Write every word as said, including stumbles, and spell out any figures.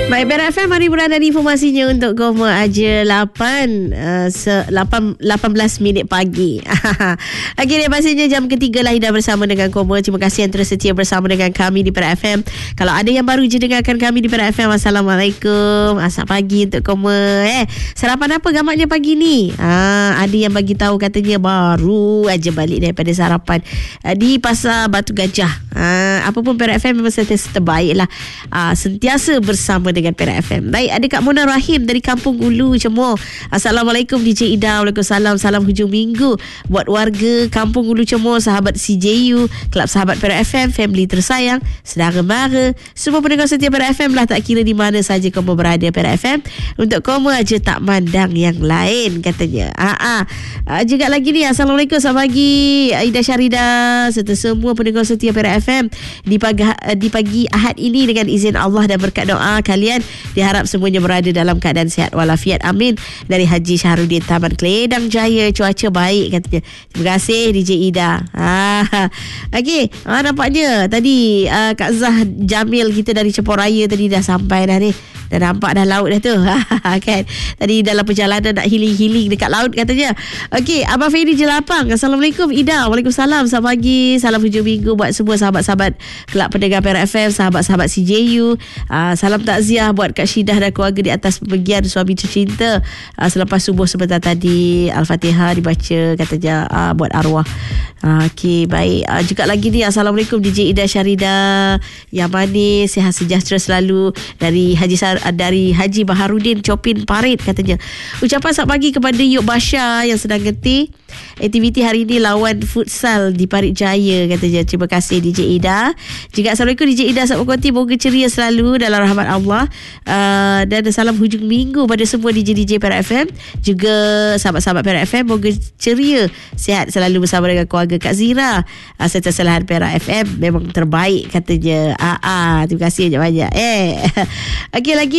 Baik, Perak F M mari berada di informasinya untuk Koma aja lapan, uh, se- lapan, lapan belas minit pagi. Akhirnya pastinya jam ketiga lah Ida bersama dengan Koma. Terima kasih yang terus setia bersama dengan kami di Perak F M. Kalau ada yang baru je dengarkan kami di Perak F M, Assalamualaikum, asal pagi untuk Koma. Eh, sarapan apa gamaknya pagi ni? Ah, ada yang bagi tahu katanya baru aja balik daripada sarapan uh, di Pasar Batu Gajah. Ah, apa pun Perak F M memang sentiasa terbaik lah. Ah, sentiasa bersama dengan Perak F M. Baik, ada Kak Mona Rahim dari Kampung Ulu, Cemor. Assalamualaikum D J Ida. Waalaikumsalam. Salam hujung minggu buat warga Kampung Ulu Cemor, sahabat C J U, Kelab Sahabat Perak F M, family tersayang, saudara mara, semua pendengar setia Perak F M lah, tak kira di mana saja kamu berada Perak F M. Untuk kamu aja tak mandang yang lain katanya. Ah, ah. Juga lagi ni, Assalamualaikum, selamat pagi Ida Syarida serta semua pendengar setia Perak F M di pagi, di pagi Ahad ini. Dengan izin Allah dan berkat doa kalian, diharap semuanya berada dalam keadaan sihat walafiat, amin. Dari Haji Syahrudin, Taman Keledang Jaya, cuaca baik katanya. Terima kasih D J Ida. Ah, okey, ah, nampaknya tadi ah, Kak Zah Jamil kita dari Cepor Raya tadi dah sampai dah ni. Dah nampak dah laut dah tu. Kan, tadi dalam perjalanan nak healing-healing dekat laut katanya. Okey, Abang Ferry Jelapang. Assalamualaikum Ida. Waalaikumsalam. Selamat pagi. Salam hujung minggu buat semua sahabat-sahabat Kelab Pendengar Perak F M, sahabat-sahabat C J U. Uh, salam takziah buat Kak Syidah dan keluarga di atas pepergian suami tercinta. Uh, selepas subuh sebentar tadi, Al-Fatihah dibaca katanya uh, buat arwah. Uh, Okey, baik. Uh, juga lagi ni, Assalamualaikum D J Ida Syarida yang manis, sihat sejahtera selalu dari Haji Sar dari Haji Baharudin Copin Parit katanya. Ucapan selamat pagi kepada Yuk Basha yang sedang getih aktiviti hari ini lawan futsal di Parit Jaya katanya. Terima kasih D J Ida. Juga Assalamualaikum D J Ida, sahabat konti, moga ceria selalu dalam rahmat Allah. Uh, dan salam hujung minggu pada semua D J D J Perak F M, juga sahabat-sahabat Perak F M, moga ceria, sihat selalu bersama dengan keluarga Kak Zira uh, serta selahan Perak F M memang terbaik katanya. Ah, ah, terima kasih banyak-banyak. Eh, okey, lagi